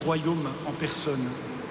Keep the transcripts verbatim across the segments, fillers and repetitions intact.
royaume en personne.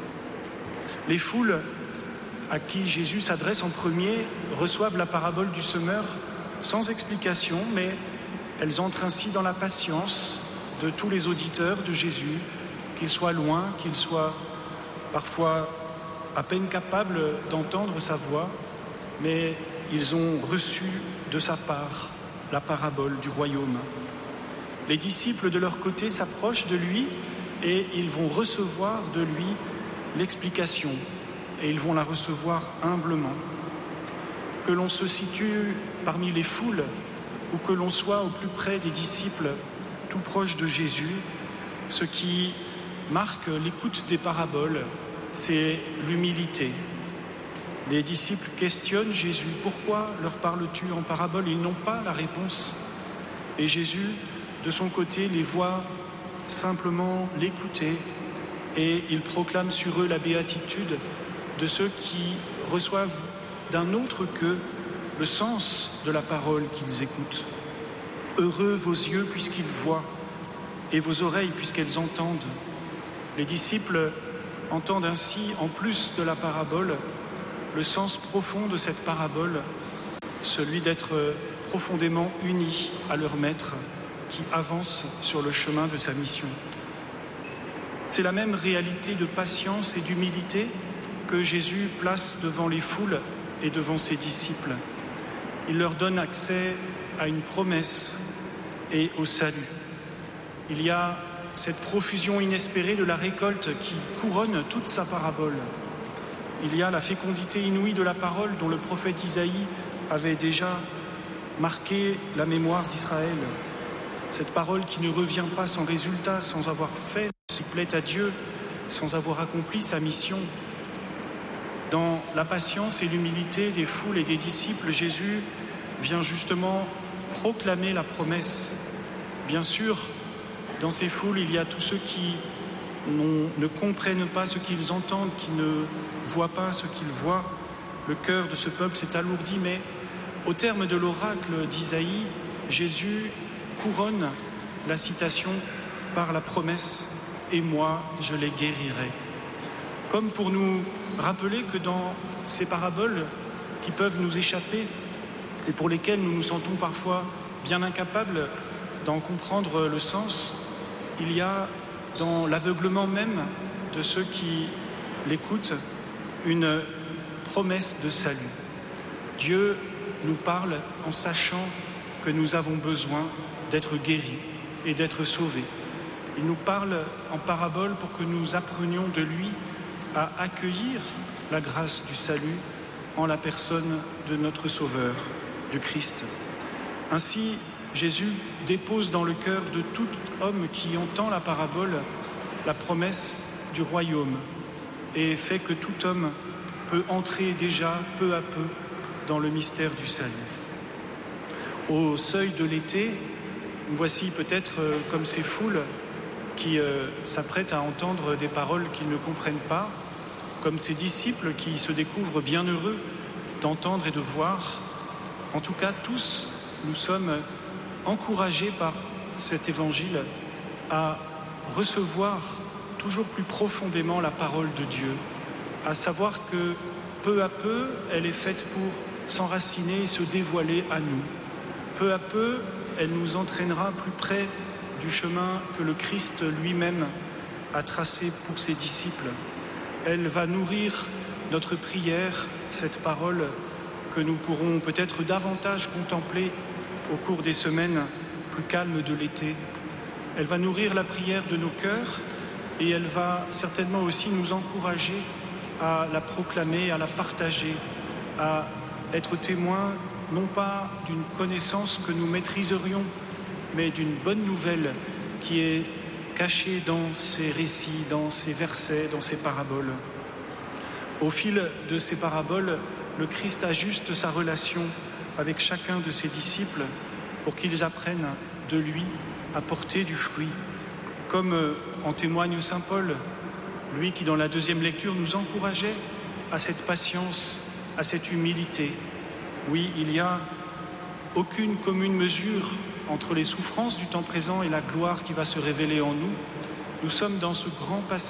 Les foules à qui Jésus s'adresse en premier reçoivent la parabole du semeur sans explication, mais elles entrent ainsi dans la patience de tous les auditeurs de Jésus, qu'ils soient loin, qu'ils soient parfois à peine capables d'entendre sa voix, mais ils ont reçu de sa part la parabole du royaume. Les disciples, de leur côté, s'approchent de lui et ils vont recevoir de lui l'explication, et ils vont la recevoir humblement. Que l'on se situe parmi les foules ou que l'on soit au plus près des disciples, tout proche de Jésus, ce qui marque l'écoute des paraboles, c'est l'humilité. Les disciples questionnent Jésus. Pourquoi leur parles-tu en parabole? Ils n'ont pas la réponse. Et Jésus, de son côté, les voit simplement l'écouter et il proclame sur eux la béatitude de ceux qui reçoivent d'un autre qu'eux le sens de la parole qu'ils écoutent. Heureux vos yeux puisqu'ils voient et vos oreilles puisqu'elles entendent. Les disciples entendent ainsi, en plus de la parabole, le sens profond de cette parabole, celui d'être profondément unis à leur maître qui avance sur le chemin de sa mission. C'est la même réalité de patience et d'humilité que Jésus place devant les foules et devant ses disciples. Il leur donne accès à une promesse et au salut. Il y a cette profusion inespérée de la récolte qui couronne toute sa parabole. Il y a la fécondité inouïe de la parole dont le prophète Isaïe avait déjà marqué la mémoire d'Israël. Cette parole qui ne revient pas sans résultat, sans avoir fait ce qui plaît à Dieu, sans avoir accompli sa mission. Dans la patience et l'humilité des foules et des disciples, Jésus vient justement proclamer la promesse. Bien sûr, dans ces foules, il y a tous ceux qui ne comprennent pas ce qu'ils entendent, qui ne voient pas ce qu'ils voient. Le cœur de ce peuple s'est alourdi, mais au terme de l'oracle d'Isaïe, Jésus couronne la citation par la promesse « Et moi, je les guérirai ». Comme pour nous rappeler que dans ces paraboles qui peuvent nous échapper et pour lesquelles nous nous sentons parfois bien incapables d'en comprendre le sens, il y a dans l'aveuglement même de ceux qui l'écoutent une promesse de salut. Dieu nous parle en sachant que nous avons besoin d'être guéris et d'être sauvés. Il nous parle en parabole pour que nous apprenions de lui à accueillir la grâce du salut en la personne de notre Sauveur, du Christ. Ainsi, Jésus dépose dans le cœur de tout homme qui entend la parabole la promesse du royaume et fait que tout homme peut entrer déjà peu à peu dans le mystère du salut. Au seuil de l'été, voici peut-être comme ces foules qui euh, s'apprêtent à entendre des paroles qu'ils ne comprennent pas, comme ces disciples qui se découvrent bien heureux d'entendre et de voir. En tout cas, tous, nous sommes encouragés par cet évangile à recevoir toujours plus profondément la parole de Dieu, à savoir que peu à peu, elle est faite pour s'enraciner et se dévoiler à nous. Peu à peu, elle nous entraînera plus près du chemin que le Christ lui-même a tracé pour ses disciples. Elle va nourrir notre prière, cette parole que nous pourrons peut-être davantage contempler au cours des semaines plus calmes de l'été. Elle va nourrir la prière de nos cœurs et elle va certainement aussi nous encourager à la proclamer, à la partager, à être témoins non pas d'une connaissance que nous maîtriserions, mais d'une bonne nouvelle qui est cachée dans ces récits, dans ces versets, dans ces paraboles. Au fil de ces paraboles, le Christ ajuste sa relation avec chacun de ses disciples pour qu'ils apprennent de lui à porter du fruit. Comme en témoigne saint Paul, lui qui dans la deuxième lecture nous encourageait à cette patience, à cette humilité. Oui, il y a aucune commune mesure entre les souffrances du temps présent et la gloire qui va se révéler en nous, Nous sommes dans ce grand passage